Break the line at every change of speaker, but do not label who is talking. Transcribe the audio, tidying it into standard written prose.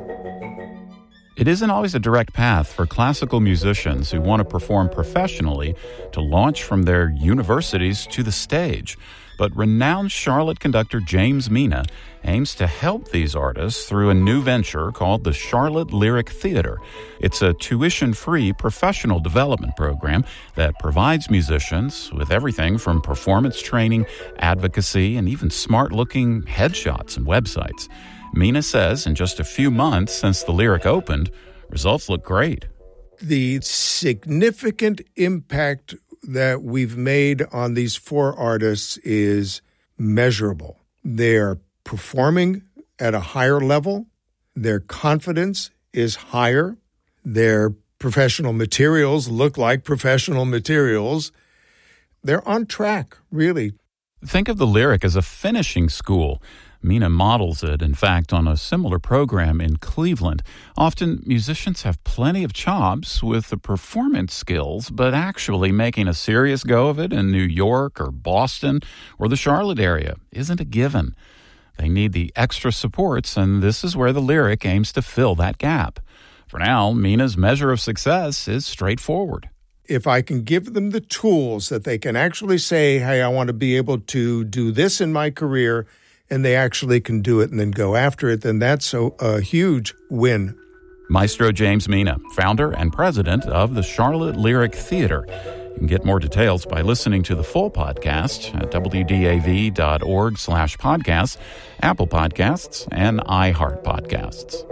It isn't always a direct path for classical musicians who want to perform professionally to launch from their universities to the stage. But renowned Charlotte conductor James Mina aims to help these artists through a new venture called the Charlotte Lyric Theater. It's a tuition-free professional development program that provides musicians with everything from performance training, advocacy, and even smart-looking headshots and websites. Mina says in just a few months since the Lyric opened, results look great.
The significant impact that we've made on these 4 artists is measurable. They're performing at a higher level. Their confidence is higher. Their professional materials look like professional materials. They're on track, really.
Think of the Lyric as a finishing school. Mina models it, in fact, on a similar program in Cleveland. Often, musicians have plenty of chops with the performance skills, but actually making a serious go of it in New York or Boston or the Charlotte area isn't a given. They need the extra supports, and this is where the Lyric aims to fill that gap. For now, Mina's measure of success is straightforward.
If I can give them the tools that they can actually say, hey, I want to be able to do this in my career, and they actually can do it and then go after it, then that's a huge win.
Maestro James Mina, founder and president of the Charlotte Lyric Theater. You can get more details by listening to the full podcast at wdav.org/podcasts, Apple Podcasts, and iHeart Podcasts.